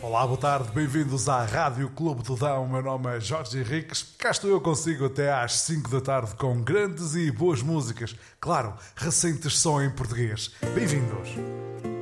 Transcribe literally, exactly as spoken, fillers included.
Olá, boa tarde, bem-vindos à Rádio Clube do Dão. O meu nome é Jorge Henriques. Cá estou eu consigo até às cinco da tarde com grandes e boas músicas. Claro, recentes só em português. Bem-vindos.